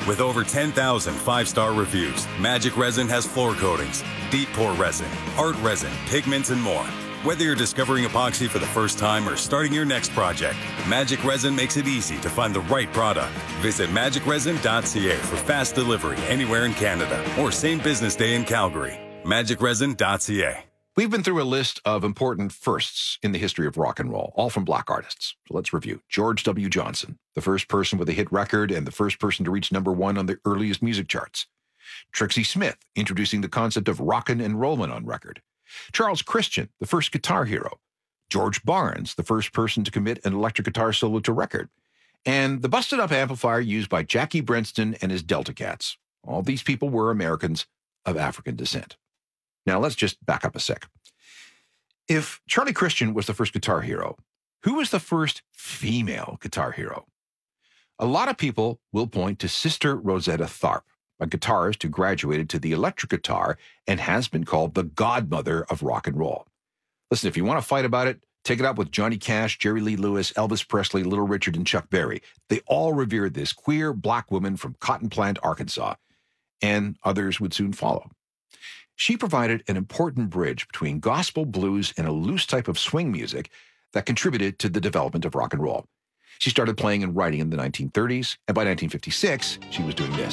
With over 10,000 five-star reviews, Magic Resin has floor coatings, deep pour resin, art resin, pigments, and more. Whether you're discovering epoxy for the first time or starting your next project, Magic Resin makes it easy to find the right product. Visit magicresin.ca for fast delivery anywhere in Canada or same business day in Calgary. magicresin.ca. We've been through a list of important firsts in the history of rock and roll, all from black artists. So let's review. George W. Johnson, the first person with a hit record and the first person to reach #1 on the earliest music charts. Trixie Smith, introducing the concept of rockin' and rollin' on record. Charles Christian, the first guitar hero. George Barnes, the first person to commit an electric guitar solo to record. And the busted-up amplifier used by Jackie Brenston and his Delta Cats. All these people were Americans of African descent. Now, let's just back up a sec. If Charlie Christian was the first guitar hero, who was the first female guitar hero? A lot of people will point to Sister Rosetta Tharpe, a guitarist who graduated to the electric guitar and has been called the godmother of rock and roll. Listen, if you want to fight about it, take it up with Johnny Cash, Jerry Lee Lewis, Elvis Presley, Little Richard, and Chuck Berry. They all revered this queer black woman from Cotton Plant, Arkansas, and others would soon follow. She provided an important bridge between gospel, blues, and a loose type of swing music that contributed to the development of rock and roll. She started playing and writing in the 1930s, and by 1956, she was doing this.